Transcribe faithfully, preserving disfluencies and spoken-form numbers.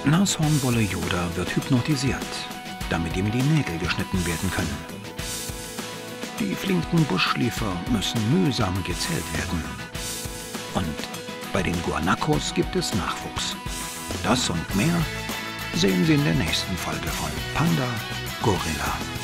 Nashornbolle Yoda wird hypnotisiert, damit ihm die Nägel geschnitten werden können. Die flinken Buschschläfer müssen mühsam gezählt werden. Und bei den Guanacos gibt es Nachwuchs. Das und mehr sehen Sie in der nächsten Folge von Panda Gorilla.